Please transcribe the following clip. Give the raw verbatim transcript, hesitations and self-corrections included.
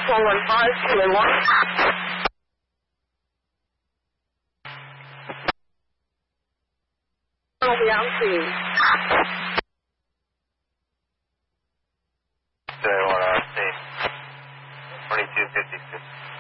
one one five, two one one. I'll be out soon. J one R C, twenty-two fifty-six.